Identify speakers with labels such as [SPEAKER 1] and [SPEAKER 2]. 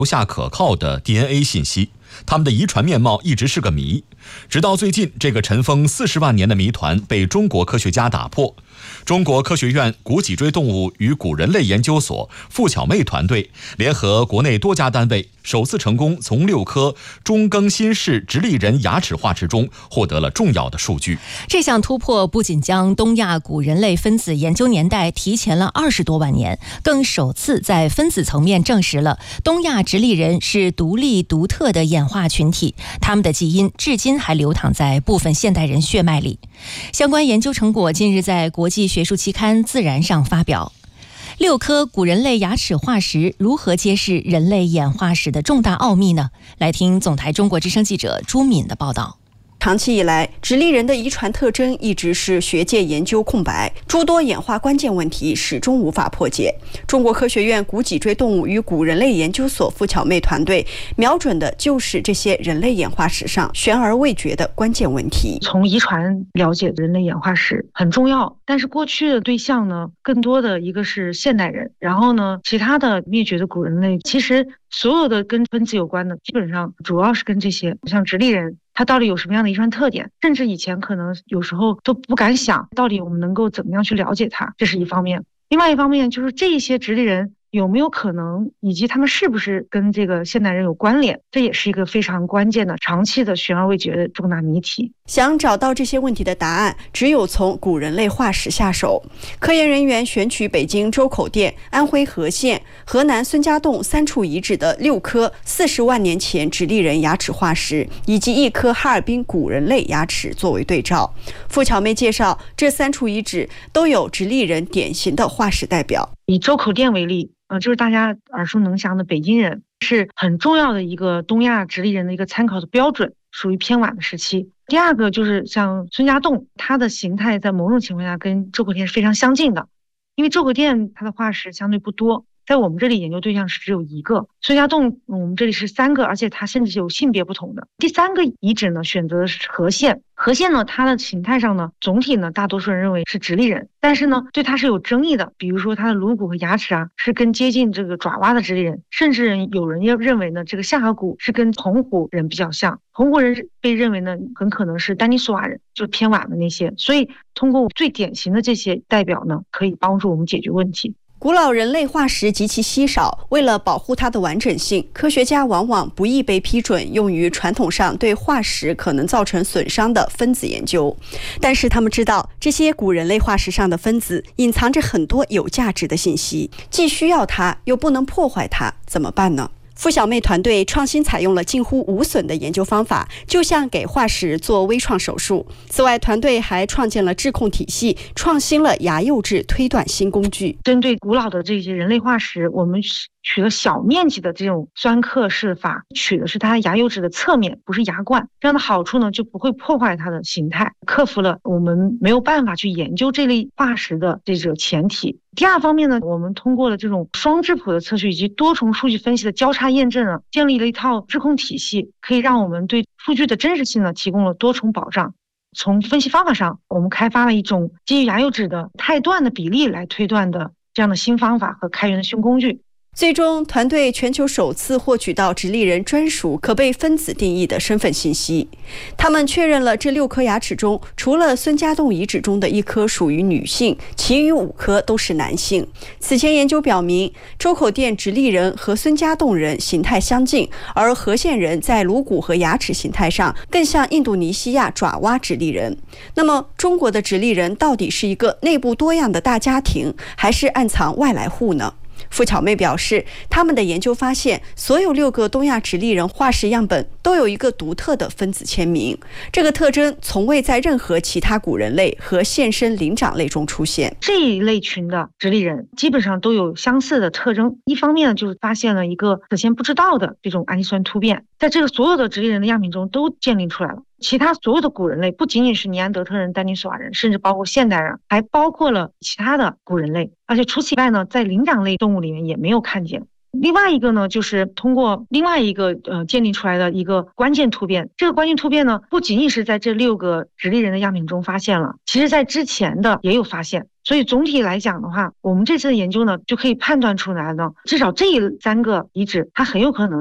[SPEAKER 1] 留下可靠的 DNA 信息，他们的遗传面貌一直是个谜。直到最近，这个尘封40万年的谜团被中国科学家打破。中国科学院古脊椎动物与古人类研究所付巧妹团队联合国内多家单位，首次成功从6颗中更新式直立人牙齿化石中获得了重要的数据。
[SPEAKER 2] 这项突破不仅将东亚古人类分子研究年代提前了20多万年，更首次在分子层面证实了东亚直立人是独立独特的演化群体，他们的基因至今还流淌在部分现代人血脉里。相关研究成果近日在国际学术期刊《自然》上发表。6颗古人类牙齿化石如何揭示人类演化史的重大奥秘呢？来听总台中国之声记者朱敏的报道。
[SPEAKER 3] 长期以来，直立人的遗传特征一直是学界研究空白，诸多演化关键问题始终无法破解。中国科学院古脊椎动物与古人类研究所付巧妹团队瞄准的就是这些人类演化史上悬而未决的关键问题。
[SPEAKER 4] 从遗传了解人类演化史很重要，但是过去的对象呢，更多的一个是现代人，然后呢，其他的灭绝的古人类，其实所有的跟分子有关的，基本上主要是跟这些，像直立人。它到底有什么样的遗传特点，甚至以前可能有时候都不敢想，到底我们能够怎么样去了解它，这是一方面。另外一方面就是这些直立人有没有可能，以及他们是不是跟这个现代人有关联，这也是一个非常关键的长期的悬而未决的重大谜题。
[SPEAKER 3] 想找到这些问题的答案，只有从古人类化石下手。科研人员选取北京周口店、安徽和县、河南孙家洞3处遗址的6颗40万年前直立人牙齿化石，以及1颗哈尔滨古人类牙齿作为对照。付巧妹介绍，这3处遗址都有直立人典型的化石代表。
[SPEAKER 4] 以周口店为例，就是大家耳熟能详的北京人，是很重要的一个东亚直立人的一个参考的标准，属于偏晚的时期。第二个就是像孙家洞，它的形态在某种情况下跟周口店是非常相近的，因为周口店它的化石相对不多，在我们这里研究对象是只有1个，孙家洞我们这里是3个，而且它甚至是有性别不同的。第3个遗址呢，选择的是和县。和县呢，它的形态上呢，总体呢，大多数人认为是直立人，但是呢，对它是有争议的。比如说它的颅骨和牙齿是跟接近这个爪哇的直立人，甚至有人也认为呢，这个下颌骨是跟铜湖人比较像。铜湖人被认为呢，很可能是丹尼索瓦人，就是偏晚的那些。所以通过最典型的这些代表呢，可以帮助我们解决问题。
[SPEAKER 3] 古老人类化石极其稀少，为了保护它的完整性，科学家往往不易被批准用于传统上对化石可能造成损伤的分子研究。但是他们知道，这些古人类化石上的分子隐藏着很多有价值的信息，既需要它，又不能破坏它，怎么办呢？付巧妹团队创新采用了近乎无损的研究方法，就像给化石做微创手术。此外，团队还创建了质控体系，创新了牙釉质推断新工具。
[SPEAKER 4] 针对古老的这些人类化石，我们取了小面积的这种酸刻试法，取的是它牙釉质的侧面，不是牙冠。这样的好处呢，就不会破坏它的形态，克服了我们没有办法去研究这类化石的这个前提。第二方面呢，我们通过了这种双质谱的测序以及多重数据分析的交叉验证建立了一套质控体系，可以让我们对数据的真实性呢提供了多重保障。从分析方法上，我们开发了一种基于牙釉质的态段的比例来推断的这样的新方法和开源的新工具。
[SPEAKER 3] 最终，团队全球首次获取到直立人专属可被分子定义的身份信息。他们确认了这6颗牙齿中，除了孙家洞遗址中的1颗属于女性，其余5颗都是男性。此前研究表明，周口店直立人和孙家洞人形态相近，而和县人在颅骨和牙齿形态上更像印度尼西亚爪哇直立人。那么，中国的直立人到底是一个内部多样的大家庭，还是暗藏外来户呢？付巧妹表示，他们的研究发现，所有6个东亚直立人化石样本都有一个独特的分子签名，这个特征从未在任何其他古人类和现生灵长类中出现。
[SPEAKER 4] 这一类群的直立人基本上都有相似的特征，一方面就是发现了一个此前不知道的这种氨基酸突变，在这个所有的直立人的样品中都建立出来了。其他所有的古人类，不仅仅是尼安德特人、丹尼索瓦人，甚至包括现代人，还包括了其他的古人类。而且除此以外呢，在灵长类动物里面也没有看见。 另外一个呢，就是通过另外一个鉴定出来的一个关键突变。这个关键突变呢，不仅仅是在这6个直立人的样品中发现了，其实在之前的也有发现。所以总体来讲的话，我们这次的研究呢，就可以判断出来呢，至少这3个遗址它很有可能